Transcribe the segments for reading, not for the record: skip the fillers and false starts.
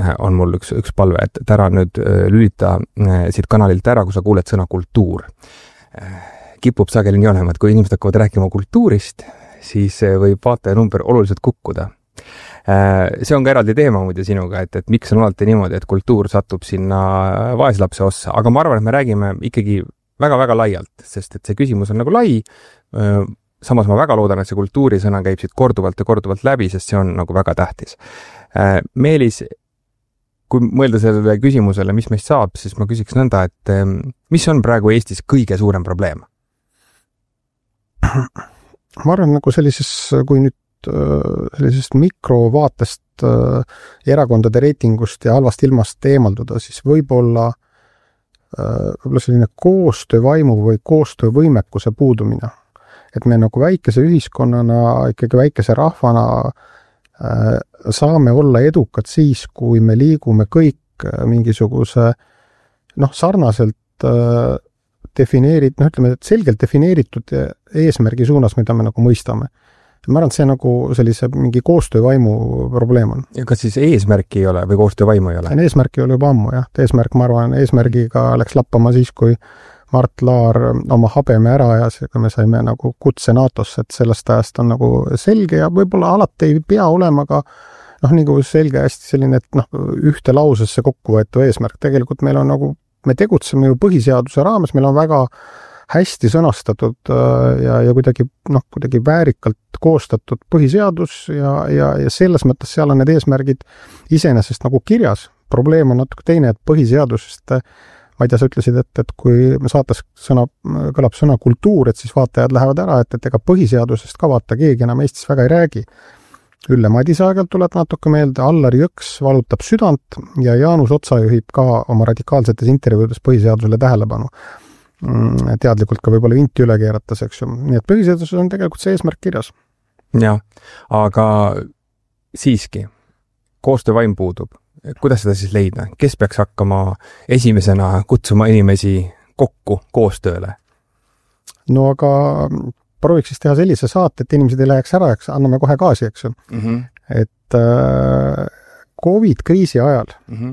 on mul üks palve, et ära nüüd lülita siit kanalilt ära, kui sa kuuled sõna kultuur. Kipub sageli nii olema, et kui inimesed hakkavad rääkima kultuurist, siis võib vaatajanumber oluliselt kukkuda. See on ka eraldi teema muide sinuga, et miks on alati niimoodi, et kultuur satub sinna vaeslapse ossa, aga ma arvan, et me räägime ikkagi väga-väga laialt, sest et see küsimus on nagu lai. Samas ma väga loodan, et see kultuurisõna käib siit korduvalt ja korduvalt läbi, sest see on nagu väga tähtis. Meelis, kui mõelda sellele küsimusele, mis meist saab, siis ma küsiks nõnda, et mis on praegu Eestis kõige suurem probleem? Ma arvan, nagu kui nüüd sellisest mikrovaatest erakondade reitingust ja halvast ilmast eemalduda, siis võib-olla selline koostöövaimu või koostöövõimekuse puudumine. Et me nagu väikese ühiskonnana, ikkagi väikese rahvana saame olla edukad siis, kui me liigume kõik mingisuguse sarnaselt ütleme, et selgelt defineeritud eesmärgi suunas, mida me nagu mõistame. Ma arvan, et see nagu sellise mingi koostöövaimu probleem on. Ja kas siis eesmärki ei ole või koostöövaimu ei ole? Eesmärki oli juba ammu, jah. Eesmärk, ma arvan, eesmärgiga läks lappama siis, kui Mart Laar oma habeme ära ajas ja kui me saime nagu kutse NATO-sse, et sellest ajast on nagu selge ja võib-olla alati ei pea olema ka nagu selge hästi selline, et ühte lausesse kokkuvõetu eesmärk. Tegelikult meil on nagu, me tegutseme ju põhiseaduse raames, meil on väga hästi sõnastatud ja kuidagi väärikalt koostatud põhiseadus ja selles mõttes seal on need eesmärgid iseenesest nagu kirjas. Probleem on natuke teine, et põhiseadusest, ma ei tea, sa ütlesid, et kui me saates kõlab sõna kultuur, et siis vaatajad lähevad ära, et ega põhiseadusest ka vaata keegi enam Eestis väga ei räägi. Ülle Madise aegelt tuleb natuke meelde, Allar Jõks valutab südant ja Jaanus Otsa juhib ka oma radikaalsetes intervjuudes põhiseadusele tähelepanu. Teadlikult ka võib-olla vinti üle keeratas, eks ju. Nii et põhiseaduses on tegelikult see eesmärk kirjas. Jah, aga siiski, koostöövaim puudub. Kuidas seda siis leida? Kes peaks hakkama esimesena kutsuma inimesi kokku koostööle? No aga prooviks siis teha sellise saate, et inimesed ei läheks ära, eks anname kohe gaasi, eks ju. Et COVID-kriisi ajal,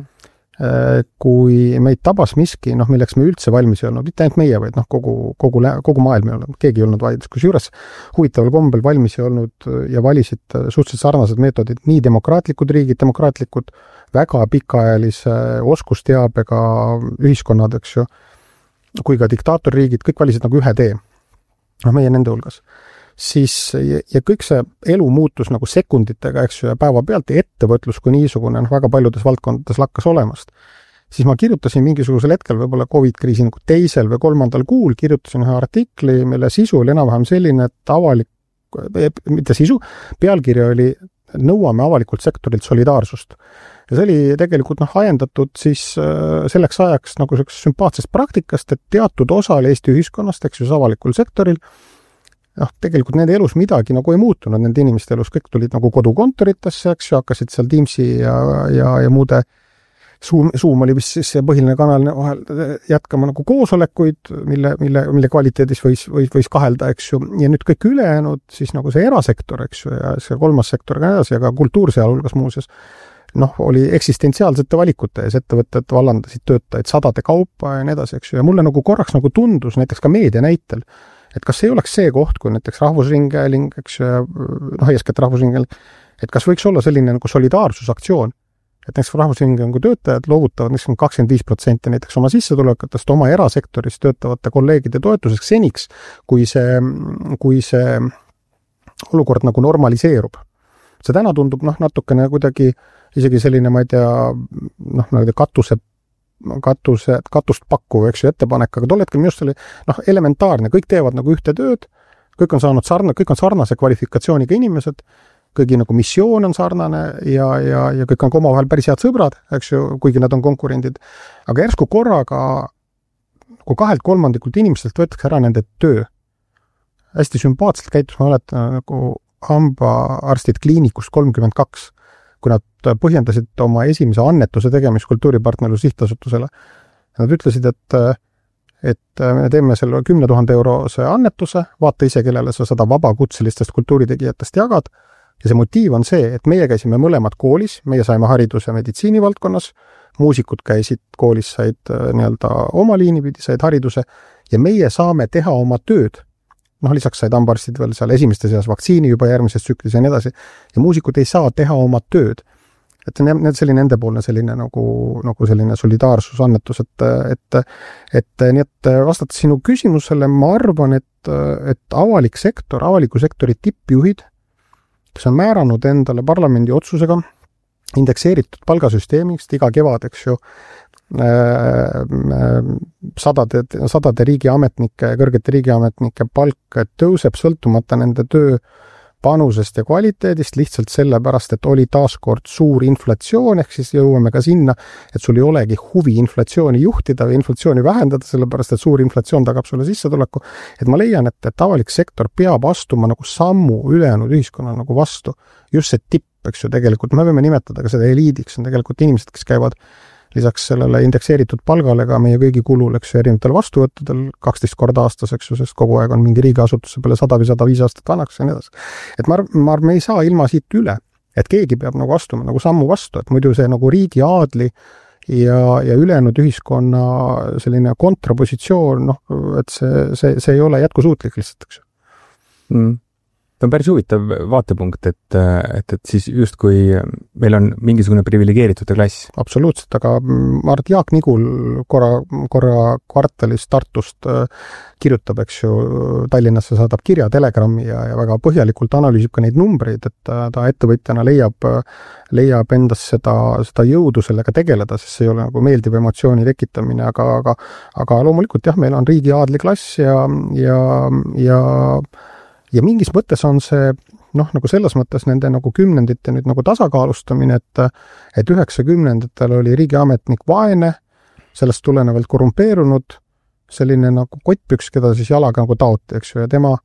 kui meid tabas miski, milleks me üldse valmis ei olnud, mitte ainult meie, vaid kogu maailm ei olnud, keegi ei olnud valmis, kusjuures huvitaval kombel valmis ei olnud ja valisid suhteliselt sarnased meetodid, nii demokraatlikud riigid, demokraatlikud väga pikaajalise oskusteabega ühiskonnad, eks ju, kui ka diktaatorriigid, kõik valisid nagu ühe tee. Meie nende hulgas. Siis, ja kõik see elu muutus nagu sekunditega, eks ju, ja päeva pealt ja ettevõtlus kui niisugune väga paljudes valdkondades lakkas olemast. Siis ma kirjutasin mingisugusel hetkel, võib-olla COVID-kriisi nagu 2. või 3. kuul, kirjutasin ühe artikli, mille sisu oli enam-vähem selline, et mitte sisu, pealkirja oli nõuame avalikult sektorilt solidaarsust. Ja see oli tegelikult ajendatud siis selleks ajaks nagu sümpaatsest praktikast, et teatud osal Eesti ühiskonnast, eks ju, avalikul sektoril, tegelikult nende elus midagi nagu ei muutunud, nende inimeste elus kõik tulid nagu kodukontoritesse, eks ju, hakkasid seal Teamsi ja muude, Zoom oli vist siis see põhiline kanal vahel jätkama nagu koosolekuid, mille kvaliteedis võis kahelda, eks ju, ja nüüd kõik ülejäänud, siis nagu see erasektor, eks ju, ja see kolmas sektor ka edasi, ja ka kultuur sealhulgas muuseas, oli eksistentsiaalsete valikute ees, ettevõtted vallandasid töötajaid sadade kaupa ja nii edasi, eks ju, ja mulle nagu korraks nagu tundus näiteks ka meedia näitel, et kas ei oleks see koht, kui näiteks Rahvusringhääling, eks ju, eeskätt Rahvusringhääling, et kas võiks olla selline nagu solidaarsusaktsioon, et näiteks Rahvusringhäälingu töötajad loovutavad 25% näiteks oma sissetulekutest oma erasektoris töötavate kolleegide toetuseks seniks, kui see olukord nagu normaliseerub. See täna tundub natukene kuidagi isegi selline, ma ei tea, katust pakkuv, eks ju, ettepanek, aga tol hetkel minust oli elementaarne, kõik teevad nagu ühte tööd, kõik on sarnase kvalifikatsiooniga inimesed, kõigi nagu missioon on sarnane ja kõik on ka omavahel päris head sõbrad, eks ju, kuigi nad on konkurendid, aga järsku korraga kui 2/3 inimestelt võetakse ära nende töö. Hästi sümpaatselt käitus, ma mäletan nagu hambaarstid kliinikust 32, kui nad põhjendasid oma esimese annetuse tegemist Kultuuripartnerluse Sihtasutusele. Nad ütlesid, et me teeme selle 10 000 eurose annetuse, vaata ise, kellele sa 100 vabakutselistest kultuuritegijatest jagad, ja see motiiv on see, et meie käisime mõlemad koolis, meie saime hariduse meditsiinivaldkonnas, muusikud käisid koolis, said nii-öelda oma liini pidi, said hariduse ja meie saame teha oma tööd. Lisaks said hambaarstid veel seal esimeste seas vaktsiini juba järgmises tsüklis ja nii edasi. Ja muusikud ei saa teha oma tööd. Et selline endepoolne selline nagu selline solidaarsusannetus, et nii et vastates sinu küsimusele, ma arvan, et avaliku sektori tippjuhid, kes on määranud endale parlamendi otsusega indekseeritud palgasüsteemist iga kevad, eks ju, sadade riigiametnike, kõrgete riigiametnike palk tõuseb sõltumata nende töö panusest ja kvaliteedist lihtsalt sellepärast, et oli taaskord suur inflatsioon, ehk siis jõuame ka sinna, et sul ei olegi huvi inflatsiooni juhtida või inflatsiooni vähendada, sellepärast, et suur inflatsioon tagab sulle sissetuleku. Et ma leian, et avalik sektor peab astuma nagu sammu ülejäänud ühiskonnal nagu vastu. Just see tipp, eks ju, tegelikult me võime nimetada ka seda eliidiks, on tegelikult inimesed, kes käivad lisaks sellele indekseeritud palgale ka meie kõigi kulul, eks ju, erinevatel vastuvõttudel 12 korda aastas, eks ju, sest kogu aeg on mingi riigiasutuse peale 100 või 105 aastat vanaks ja nii edasi. Et me ei saa ilma siit üle, et keegi peab nagu astuma nagu sammu vastu, et muidu see nagu riigi aadli ja ülejäänud ühiskonna selline kontrapositsioon, et see ei ole jätkusuutlik lihtsalt, eks ju. See on päris huvitav vaatepunkt, et siis justkui meil on mingisugune privilegeeritud klass. Absoluutselt, aga ma arvan, et Jaak Nigul korra kvartalis Tartust kirjutab, eks ju, Tallinnasse saadab kirja Telegrammi ja väga põhjalikult analüüsib ka neid numbreid, et ta ettevõtjana leiab endas seda jõudu sellega tegeleda, sest see ei ole nagu meeldiv emotsiooni tekitamine, aga loomulikult jah, meil on riigi aadli klass ja mingis mõttes on see, nagu selles mõttes nende nagu kümnendite nüüd nagu tasakaalustamine, et 90-ndatel oli riigiametnik vaene, sellest tulenevalt korrumpeerunud, selline nagu kottpüks, keda siis jalaga nagu taoti, eks ju, ja tema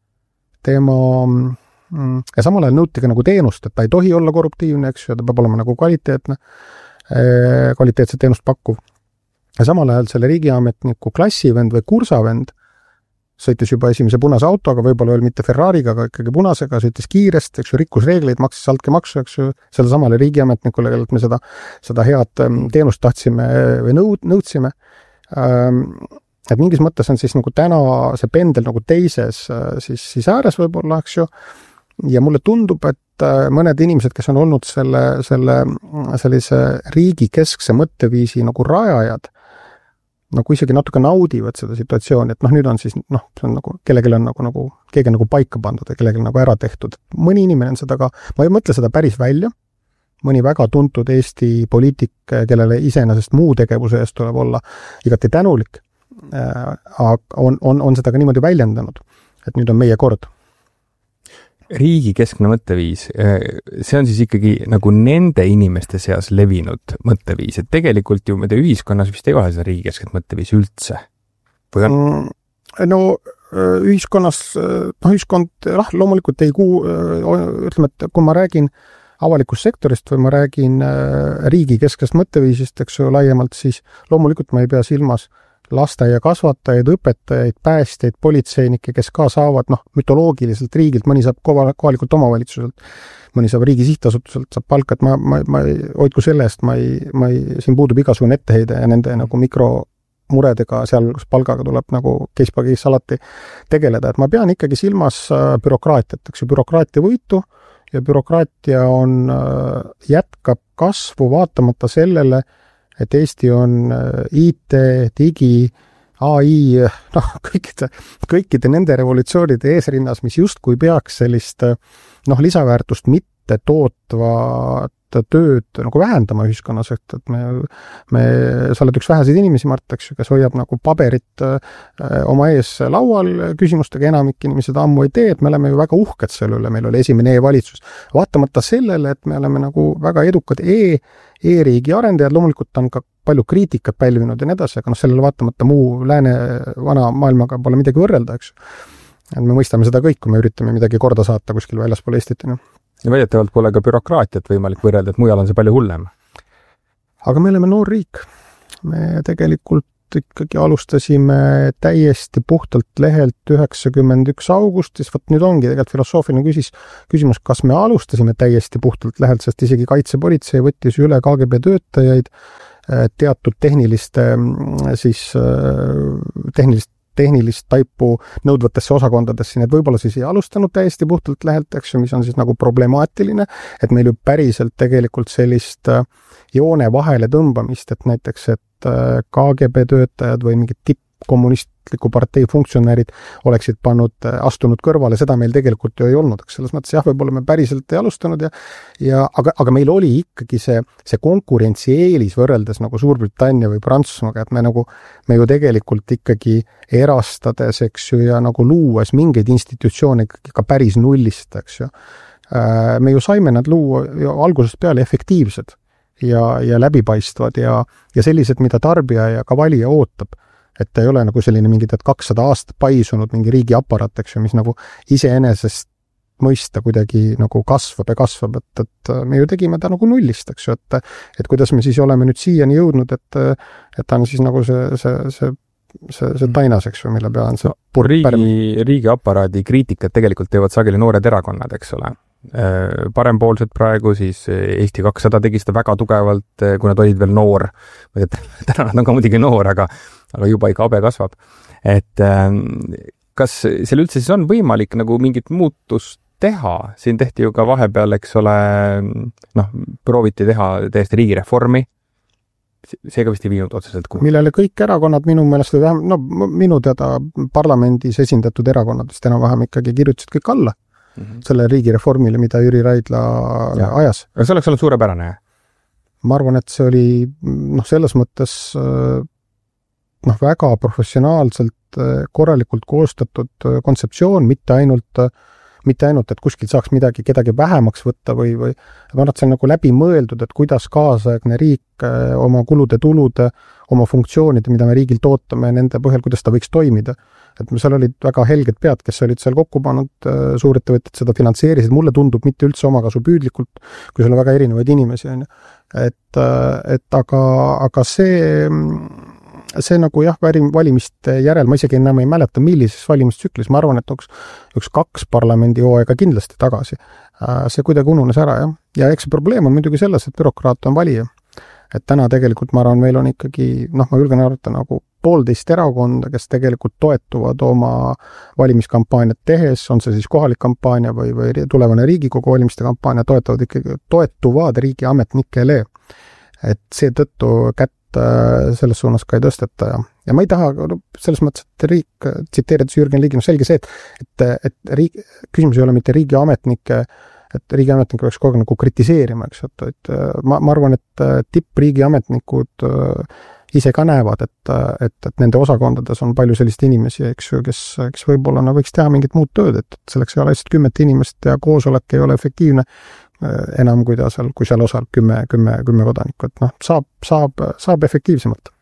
ja samal ajal nõuti ka nagu teenust, et ta ei tohi olla korruptiivne, eks ju, ja ta peab olema nagu kvaliteetset teenust pakkuv. Ja samal ajal selle riigiametniku klassivend või kursavend sõitis juba esimese punase autoga, võib-olla veel mitte Ferrariga, aga ikkagi punasega, sõitis kiiresti, eks ju, rikkus reegleid, maksis altkäemaksu, eks ju, selle samale riigiametnikule, kellelt me seda head teenust tahtsime või nõudsime. Et mingis mõttes on siis nagu täna see pendel nagu teises siis ääres võib-olla, eks ju, ja mulle tundub, et mõned inimesed, kes on olnud sellise riigikeskse mõtteviisi nagu rajajad, nagu isegi natuke naudivad seda situatsiooni, et nüüd on siis, see on nagu, kellelgi on keegi on nagu paika pandud ja kellelgi nagu ära tehtud. Mõni inimene on seda ka, ma ei mõtle seda päris välja, mõni väga tuntud Eesti poliitik, kellele iseenesest muu tegevuse eest tuleb olla igati tänulik, on seda ka niimoodi väljendanud, et nüüd on meie kord. Riigi keskne mõtteviis, see on siis ikkagi nagu nende inimeste seas levinud mõtteviis, et tegelikult ju meie ühiskonnas vist ei ole seda riigi kesknet mõtteviisi üldse. Või on? Ühiskonnas, ühiskond loomulikult ei ütleme, et kui ma räägin avalikust sektorist või ma räägin riigi keskest mõtteviisist, eks ju, laiemalt, siis loomulikult ma ei pea silmas lasteaia kasvatajaid, õpetajaid, päästjaid, politseinikke, kes ka saavad mütoloogiliselt riigilt, mõni saab kohalikult omavalitsuselt, mõni saab riigi sihtasutuselt, saab palka, et ma hoidku selle eest, siin puudub igasugune etteheide ja nende nagu mikromuredega, sealhulgas palgaga tuleb nagu case by case alati tegeleda, et ma pean ikkagi silmas bürokraatiat, eks ju, bürokraatia võitu ja bürokraatia jätkab kasvu vaatamata sellele, et Eesti on IT, digi, AI, kõikide nende revolutsioonide eesrinnas, mis justkui peaks sellist lisaväärtust mitte tootvat tööd nagu vähendama ühiskonnas, et sa oled üks väheseid inimesi, Mart, eks ju, kes hoiab nagu paberit oma ees laual küsimustega, enamik inimesed ammu ei tee, et me oleme ju väga uhked selle üle, meil oli esimene e-valitsus. Vaatamata sellele, et me oleme nagu väga edukad e-riigi arendajad, loomulikult on ka palju kriitikat pälvinud ja nii edasi, aga sellele vaatamata muu lääne vana maailmaga pole midagi võrrelda, eks. Et me mõistame seda kõik, kui me üritame midagi korda saata kuskil väljaspool Eestit. Ja väidetavalt pole ka bürokraatiat võimalik võrrelda, et mujal on see palju hullem. Aga me oleme noor riik. Me tegelikult ikkagi alustasime täiesti puhtalt lehelt 91 augustis, võt nüüd ongi tegelikult filosoofiline küsimus, kas me alustasime täiesti puhtalt lehelt, sest isegi kaitsepolitsei võttis üle KGB töötajaid teatud tehnilist taipu nõudvatesse osakondadesse, nii et võib-olla siis ei alustanud täiesti puhtalt lehelt, eks ju, mis on siis nagu problemaatiline, et meil ju päriselt tegelikult sellist joone vahele tõmbamist, et näiteks, et KGB töötajad või mingid tippkommunistliku partei funktsionäärid oleksid astunud kõrvale, seda meil tegelikult ju ei olnud, eks selles mõttes jah, võib-olla me päriselt ei alustanud aga meil oli ikkagi see konkurentsieelis võrreldes nagu Suurbritannia või Prantsusmaaga, et me ju tegelikult ikkagi erastades, eks ju, ja nagu luues mingeid institutsioone ikkagi ka päris nullist, eks ju. Me ju saime nad luua ju algusest peale efektiivsed ja läbipaistvad ja sellised, mida tarbija ja ka valija ootab. Et ei ole nagu selline mingi 200 aastat paisunud mingi riigi aparat, eks ju, mis nagu iseenesest mõista kuidagi nagu kasvab, et me ju tegime ta nagu nullist, eks ju, et kuidas me siis oleme nüüd siiani jõudnud, et ta on siis nagu see tainas, eks ju, mille peal on see riigi aparaadi kriitikat tegelikult teevad sageli noored erakonnad, eks ole. Parempoolsed praegu, siis Eesti 200 tegi seda väga tugevalt, kui nad olid veel noor. Täna nad on ka muidugi noor, aga juba ikka abe kasvab. Et kas seal üldse siis on võimalik nagu mingit muutust teha? Siin tehti ju ka vahepeal, eks ole, prooviti teha täiesti riigireformi. Seega vist ei viinud otseselt kuhu. Millele kõik erakonnad minu meelest, minu teada parlamendis esindatud erakonnad vist enam-vähem ikkagi kirjutasid kõik alla selle riigireformile, mida Jüri Raidla ajas. Aga see oleks olnud suurepärane? Ma arvan, et see oli selles mõttes väga professionaalselt korralikult koostatud kontseptsioon, mitte ainult, et kuskilt saaks kedagi vähemaks võtta või ma arvan, et see on nagu läbi mõeldud, et kuidas kaasaegne riik oma kulude-tulude, oma funktsioonide, mida me riigilt ootame, nende põhjal, kuidas ta võiks toimida. Et seal olid väga helged pead, kes olid seal kokku pannud, suurettevõtted seda finantseerisid, mulle tundub mitte üldse omakasu püüdlikult, kui seal on väga erinevaid inimesi. Aga see nagu jah, valimiste järel, ma isegi enam ei mäleta, millises valimistsüklis, ma arvan, et üks 2 parlamendi hooaega kindlasti tagasi. See kuidagi ununes ära, jah. Ja eks see probleem on muidugi selles, et bürokraat on valija. Et täna tegelikult, ma arvan, meil on ikkagi, ma julgen arvata nagu 1,5 erakonda, kes tegelikult toetuvad oma valimiskampaaniat tehes, on see siis kohalik kampaania või tulevane Riigikogu valimiste kampaania, toetuvad riigiametnikele. Et see tõttu kätt selles suunas ka ei tõsteta ja ma ei taha selles mõttes, et riik, tsiteerides Jürgen Ligi, selge see, et küsimus ei ole mitte riigiametnike, et riigiametnikud peaks kogu nagu kritiseerima, eks, et ma arvan, et tippriigiametnikud ise ka näevad, et nende osakondades on palju sellist inimesi, eks ju, kes võib-olla võiks teha mingit muud tööd, et selleks ei ole lihtsalt 10 inimest ja koosolek ei ole efektiivne enam, kui seal osaleb 10 kodanikku, et saab efektiivsemalt.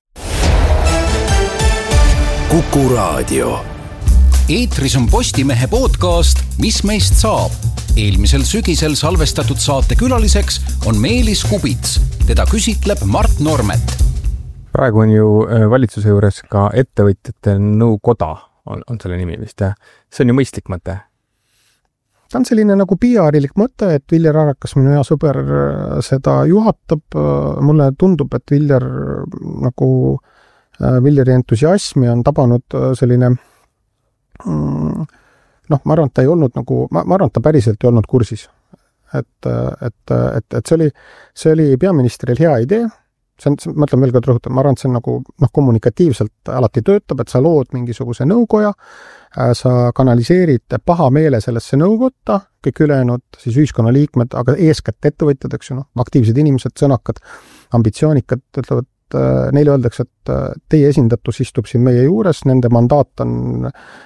Kuku Raadio. Eetris on Postimehe podcast Mis meist saab? Eelmisel sügisel salvestatud saate külaliseks on Meelis Kubits. Teda küsitleb Mart Normet. Praegu on ju valitsuse juures ka ettevõtjate nõukoda, on selle nimi vist. See on ju mõistlik mõte? Ta on selline nagu PR-ilik mõte, et Viljar Arakas, minu hea sõber, seda juhatab. Mulle tundub, et Viljari entusiasmi on tabanud selline ma arvan, et ta ei olnud ma arvan, et ta päriselt ei olnud kursis. Et see oli peaministril hea idee. Ma ütlen veel kord rõhutan, ma arvan, et see on kommunikatiivselt alati töötab, et sa lood mingisuguse nõukoja, sa kanaliseerid paha meele sellesse nõukotta, kõik ülejäänud siis ühiskonnaliikmed, aga eeskätt ettevõtjad, eks ju, aktiivsed inimesed, sõnakad, ambitsioonikad, ütlevad, neile öeldakse, et teie esindatus istub siin meie juures, nende mandaat on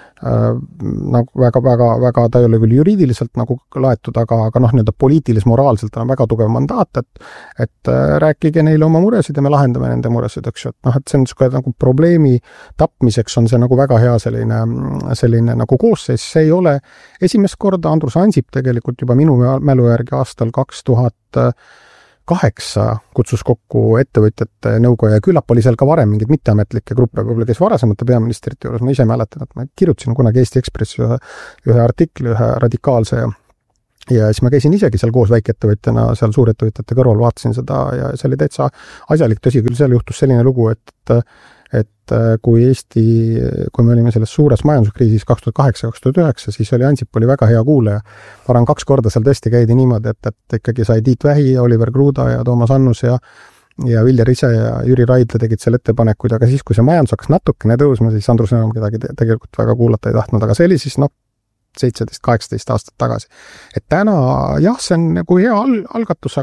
väga, ta ei ole küll juriidiliselt laetud, aga nii-öelda poliitilis-moraalselt on väga tugev mandaat, et rääkige neile oma muresid ja me lahendame nende muresid, eks ju, et see on probleemi tapmiseks on see väga hea selline koosseis, see ei ole esimest korda, Andrus Ansip tegelikult juba minu mälu järgi aastal 2008 kutsus kokku ettevõtjate nõukoja ja küllap oli seal ka varem mingeid mitteametlikke gruppe, võib-olla kes varasemate peaministrite juures, ma ise mäletan, et ma kirjutasin kunagi Eesti Ekspressi ühe artikli, ühe radikaalse ja siis ma käisin isegi seal koos väikeettevõtjana, seal suurettevõtjate kõrval vaatasin seda ja see oli täitsa asjalik, tõsi küll, seal juhtus selline lugu, et kui me olime selles suures majanduskriisis 2008-2009, siis oli Ansip oli väga hea kuulaja. Ma arvan, 2 korda seal tõesti käidi niimoodi, et ikkagi sai Tiit Vähi, Oliver Kruda ja Toomas Annus ja Viljar ise ja Jüri Raidla tegid selle ettepanekuid, aga siis, kui see majandus hakkas natukene tõusma, siis Andrus enam kedagi tegelikult väga kuulata ei tahtnud, aga see oli siis 17-18 aastat tagasi. Et täna, jah, see on nagu hea algatus,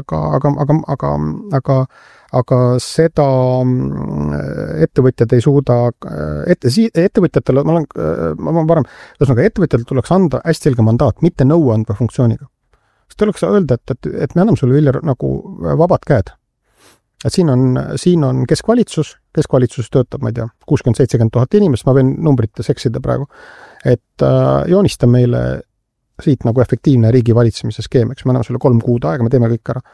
aga seda ettevõtjad ei suuda, ettevõtjatele, ma varem, ettevõtjatele tuleks anda hästi selge mandaat, mitte nõuandva funktsiooniga. Siis tuleks öelda, et me anname sulle, Viljar, nagu vabad käed. Et siin on keskvalitsus töötab, ma ei tea, 60-70 000 inimest, ma võin numbrite seksida praegu, et joonista meile siit nagu efektiivne riigi valitsemise skeem, eks me anname sulle 3 kuud aega, me teeme kõik ära.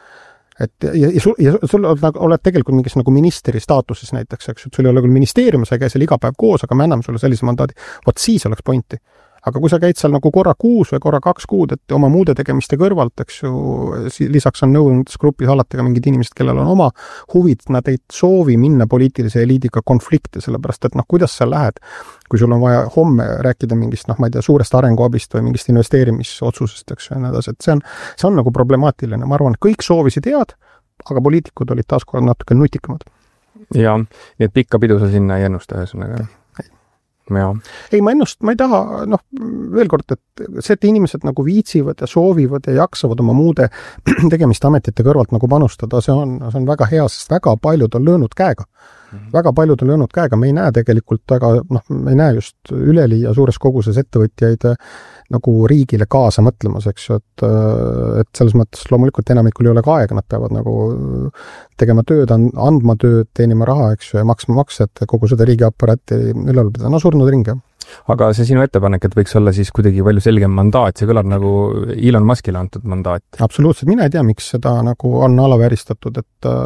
Ja sul oled tegelikult mingis nagu ministeri staatuses näiteks, eks, et sul ei ole küll ministeerium, sa ei käi seal iga päev koos, aga me anname sulle sellise mandaadi. Vot siis oleks pointi. Aga kui sa käid seal nagu korra 6 või korra 2 kuud, et oma muude tegemiste kõrvalt, eks ju, lisaks on nõuandes grupis alati ka mingid inimesed, kellel on oma huvid, nad ei soovi minna poliitilise eliidiga konflikte, sellepärast, et kuidas sa lähed, kui sul on vaja homme rääkida mingist, ma ei tea, suurest arenguabist või mingist investeerimisotsusest, eks ju, ja nii edasi, et see on nagu problemaatiline. Ma arvan, et kõik soovisid head, aga poliitikud olid taaskord natuke nutikamad. Ja, nii et pikka pidu sa sinna ei ennusta ühesõnaga. Ja. Ei, ma ei taha, veel kord, et see, et inimesed nagu viitsivad ja soovivad ja jaksavad oma muude tegemiste ametite kõrvalt nagu panustada, see on väga hea, sest väga paljud on löönud käega. Väga paljud on löönud käega, me ei näe tegelikult me ei näe just üleliia suures koguses ettevõtjaid nagu riigile kaasa mõtlemas, eks ju, et selles mõttes loomulikult enamikul ei ole ka aega, nad peavad nagu tegema tööd, andma tööd, teenima raha, eks ju, ja maksma makse, et kogu seda riigiaparaati ülal pidada, surnud ring. Aga see sinu ettepanek, et võiks olla siis kuidagi palju selgem mandaat, see kõlab nagu Elon Muskile antud mandaat. Absoluutselt, mina ei tea, miks seda nagu on alavääristatud,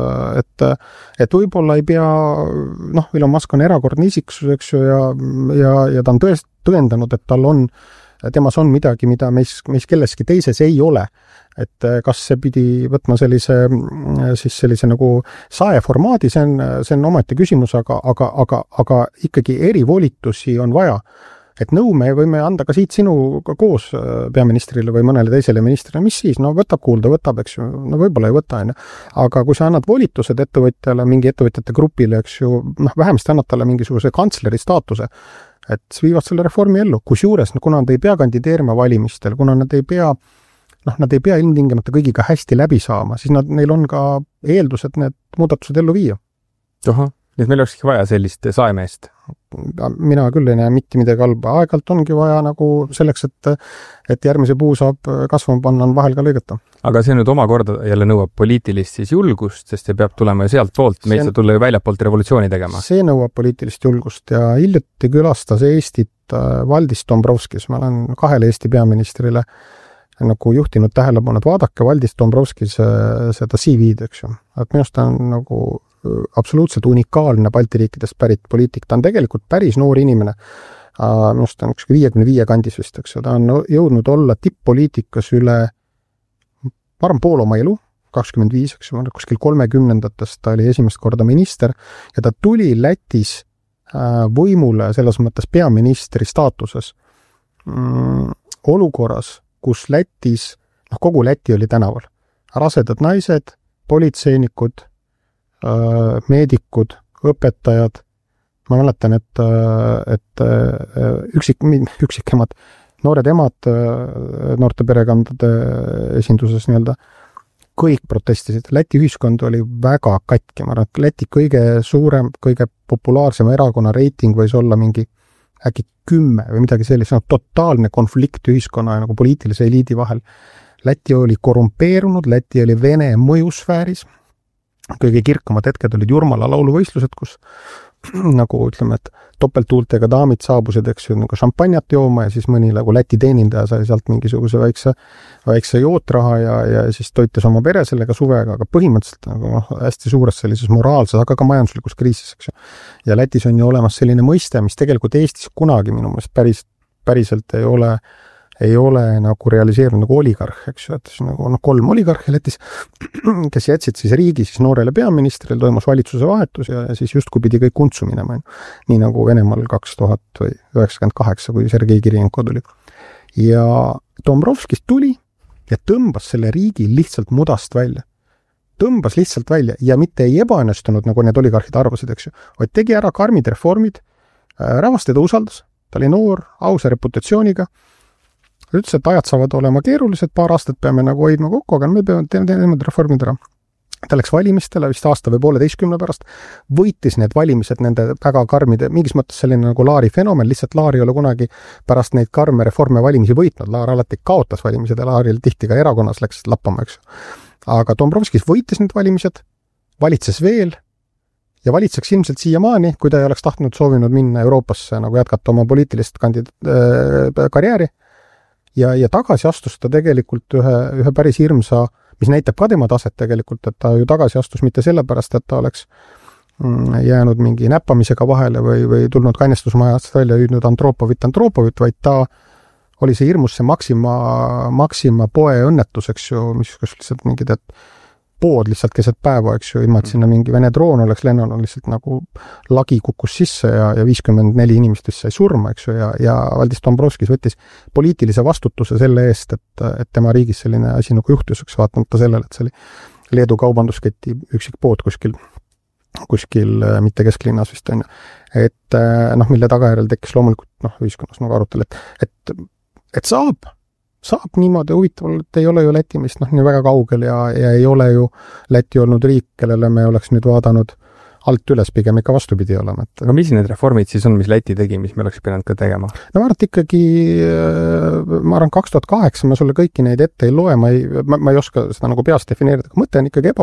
et võib-olla ei pea, Elon Musk on erakordne isiksus, eks ju, ja ta on tõendanud, et temas on midagi, mida meis kelleski teises ei ole. Et kas see pidi võtma sellise nagu saeformaadi, see on omaette küsimus, aga ikkagi erivolitusi on vaja. Et nõu me võime anda ka siit sinuga koos peaministrile või mõnele teisele ministrile, mis siis? Võtab kuulda, võtab, eks ju, võib-olla ei võta, aga kui sa annad volitused ettevõtjale, mingi ettevõtjate grupile, eks ju, vähemasti annad talle mingisuguse kantsleri staatuse, et viivad selle reformi ellu, kusjuures, kuna nad ei pea kandideerima valimistel, kuna nad ei pea ilmtingimata kõigiga hästi läbi saama, siis neil on ka eeldused need muudatused ellu viia. Nii et meil olekski vaja sellist saemeest? Mina küll ei näe mitte midagi halba. Aegalt ongi vaja nagu selleks, et järgmise puu saab kasvama panna, on vahel ka lõigata. Aga see nüüd omakorda jälle nõuab poliitilist siis julgust, sest see peab tulema ju sealt poolt, meil saab tulla ju väljapoolt revolutsiooni tegema. See nõuab poliitilist julgust ja hiljuti külastas Eestit Valdis Dombrovskis. Ma olen 2 Eesti peaministrile nagu juhtinud tähelepanu, et vaadake Valdis Dombrovskis seda CV-d, eks ju. Et minust on nagu absoluutselt unikaalne Balti riikidest pärit poliitik. Ta on tegelikult päris noor inimene. Minust on 55 kandis vist, eks ju. Ta on jõudnud olla tipp-poliitikas üle, ma arvan, pool oma elu, 25, eks ju, kuskil 30-ndatest ta oli esimest korda minister ja ta tuli Lätis võimule selles mõttes peaministri staatuses olukorras, kus Lätis, kogu Läti oli tänaval. Rasedad naised, politseinikud, meedikud, õpetajad. Ma mäletan, et üksikemad noored emad noorte perekondade esinduses nii-öelda, kõik protestisid. Läti ühiskond oli väga katki. Ma arvan, et Läti kõige suurem, kõige populaarsem erakonna reiting võis olla mingi äkki 10 või midagi sellist, totaalne konflikt ühiskonna ja nagu poliitilise eliidi vahel. Läti oli korrumpeerunud, Läti oli Vene mõjusfääris. Kõige kirkamad hetked olid Jurmala lauluvõistlused, kus nagu ütleme, et topelttuultega daamid saabusid, eks ju, nagu šampanjat jooma ja siis mõni nagu Läti teenindaja sai sealt mingisuguse väikse jootraha ja siis toitis oma pere sellega suvega, aga põhimõtteliselt nagu hästi suures sellises moraalses, aga ka majanduslikus kriisis, eks ju. Ja Lätis on ju olemas selline mõiste, mis tegelikult Eestis kunagi minu meelest päriselt ei ole nagu realiseerunud nagu oligarh, eks ju, et nagu 3 oligarhi Lätis, kes jätsid siis riigi siis noorele peaministrile, toimus valitsuse vahetus ja siis justkui pidi kõik untsu minema. Nii nagu Venemaal 2000 või 98, kui Sergei Kirienko tuli. Ja Dombrovskis tuli ja tõmbas selle riigi lihtsalt mudast välja. Tõmbas lihtsalt välja ja mitte ei ebaõnnestunud, nagu need oligarhid arvasid, eks ju, vaid tegi ära karmid reformid, rahvas teda usaldas, ta oli noor, ausa reputatsiooniga, ütles, et ajad saavad olema keerulised, paar aastat peame nagu hoidma kokku, aga me peame teeme reformid ära. Ta läks valimistele vist aasta või 1,5 pärast, võitis need valimised nende väga karmide, mingis mõttes selline nagu Laari fenomen, lihtsalt Laar ei ole kunagi pärast neid karme reforme valimisi võitnud, Laar alati kaotas valimised ja Laaril tihti ka erakonnas läks lappama, eks. Aga Dombrovskis võitis need valimised, valitses veel ja valitseks ilmselt siiamaani, kui ta ei oleks soovinud minna Euroopasse nagu jätkata oma poliitilist karjääri. Ja tagasi astus ta tegelikult ühe päris hirmsa, mis näitab ka tema taset tegelikult, et ta ju tagasi astus mitte sellepärast, et ta oleks jäänud mingi näppamisega vahele või tulnud kainestusmajast välja hüüdnud Antropovit, vaid ta oli see hirmus see Maxima poe õnnetus, eks ju, mis lihtsalt mingid, et pood lihtsalt keset päeva, eks ju, ilma, et sinna mingi Vene droon oleks lennanud, lihtsalt nagu lagi kukkus sisse ja 54 inimest sai surma, eks ju, ja Valdis Dombrovskis võttis poliitilise vastutuse selle eest, et tema riigis selline asi nagu juhtus, eks vaatamata sellele, et see oli Leedu kaubandusketi üksik pood kuskil mitte kesklinnas vist on ju. Et mille tagajärjel tekkis loomulikult ühiskonnas nagu arutel, et saab niimoodi huvitaval, et ei ole ju Läti meist nii väga kaugel ja ei ole ju Läti olnud riik, kellele me oleks nüüd vaadanud alt üles, pigem ikka vastupidi olema. Aga mis need reformid siis on, mis Läti tegi, mis me oleks pidanud ka tegema? No ma arvan 2008, ma sulle kõiki neid ette ei loe, ma ei oska seda nagu peast defineerida, aga mõte on ikkagi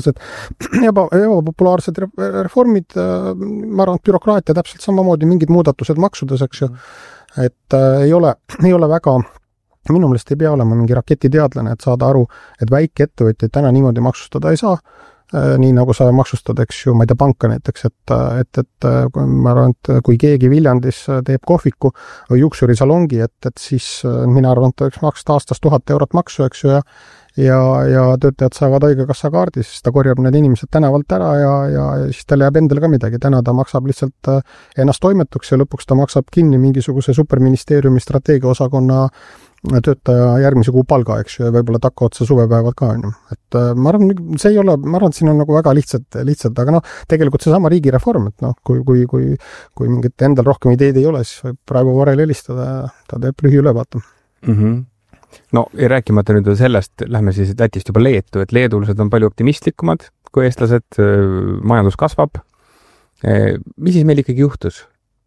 ebapopulaarsed reformid, ma arvan, bürokraatia täpselt samamoodi, mingid muudatused maksudes, eks ju, et ei ole väga minu meelest ei pea olema mingi raketiteadlane, et saada aru, et väike ettevõtjaid täna niimoodi maksustada ei saa, nii nagu sa maksustad, eks ju, ma ei tea, panka näiteks, et ma arvan, et kui keegi Viljandis teeb kohviku või juuksurisalongi, et siis mina arvan, et võiks maksta aastas 1000 eurot maksu, eks ju, ja töötajad saavad haigekassa kaardi, siis ta korjab need inimesed tänavalt ära ja siis tal jääb endale ka midagi. Täna ta maksab lihtsalt ennast toimetuks ja lõpuks ta maksab kinni mingisuguse superministeeriumi strateegiaosakonna töötaja järgmise kuu palga, eks ju, ja võib-olla takka otsa suvepäevad ka on ju. Et ma arvan, see ei ole, ma arvan, et siin on nagu väga lihtsalt, aga tegelikult see sama riigireform, et kui mingit endal rohkem ideed ei ole, siis võib praegu Varel helistada ja ta teeb lühiülevaate. No ja rääkimata nüüd sellest, lähme siis Lätist juba Leetu, et leedulased on palju optimistlikumad kui eestlased, majandus kasvab. Mis siis meil ikkagi juhtus?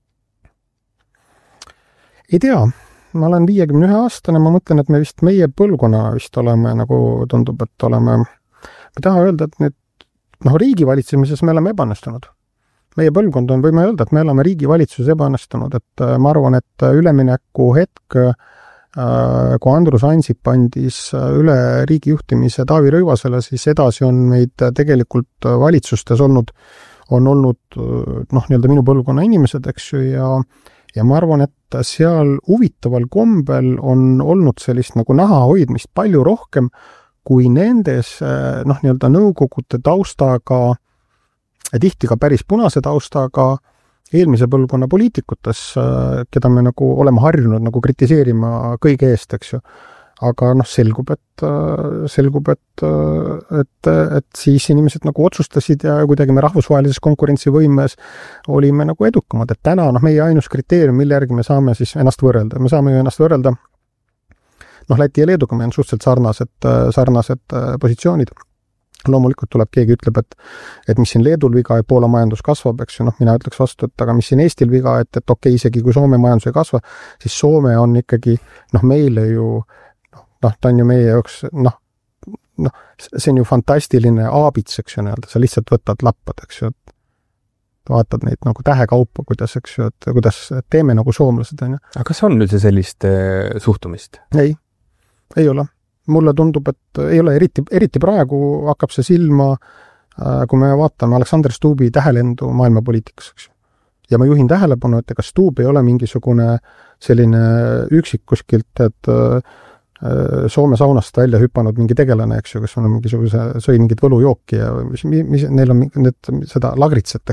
Ei tea. Ma olen 51-aastane, ma mõtlen, et me vist meie põlvkonna vist oleme, nagu tundub, et oleme, ma tahan öelda, et nüüd riigi valitsemises me oleme ebaõnnestunud. Meie põlvkond on, võime öelda, et me oleme riigi valitsuses ebaõnnestunud, et ma arvan, et ülemineku hetk, kui Andrus Ansip andis üle riigi juhtimise Taavi Rõivasele, siis edasi on meid tegelikult valitsustes on olnud nii-öelda minu põlvkonna inimesed, eks ju, ja ma arvan, et seal huvitaval kombel on olnud sellist nagu näha hoidmist palju rohkem kui nendes nii-öelda nõukogude taustaga, tihti ka päris punase taustaga eelmise põlvkonna poliitikutes, keda me nagu oleme harjunud nagu kritiseerima kõige eest, eks ju. Aga selgub, et siis inimesed nagu otsustasid ja kuidagi me rahvusvahelises konkurentsivõimes olime nagu edukamad, et täna meie ainus kriteerium, mille järgi me saame siis ennast võrrelda. Me saame ju ennast võrrelda Läti ja Leeduga, meil on suhteliselt sarnased positsioonid. Loomulikult tuleb keegi ütleb, et mis siin Leedul viga, et Poola majandus kasvab, eks ju, mina ütleks vastu, et aga mis siin Eestil viga, et okei, isegi kui Soome majandus ei kasva, siis Soome on ikkagi meile ju ta on ju meie jaoks, see on ju fantastiline aabits, eks ju, sa lihtsalt võtad lappad, eks ju. vaatad neid nagu tähekaupa, kuidas, eks ju, et kuidas teeme nagu soomlased, on ju. Aga kas on üldse sellist suhtumist? Ei ole. Mulle tundub, et ei ole, eriti praegu hakkab see silma, kui me vaatame Aleksander Stubbi tähelendu maailmapoliitikas, eks ju. Ja ma juhin tähelepanu, et ega Stubb ei ole mingisugune selline üksik kuskilt, et Soome saunast välja hüpanud mingi tegelane, eks ju, kes on mingisuguse, sõi mingit võlujooki ja mis neil on seda lagritset,